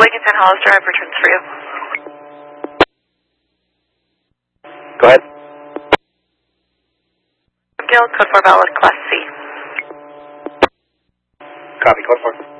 Lincoln Hollis Drive returns for you. Go ahead. Gil, code 4 valid, Class C. Copy, code 4.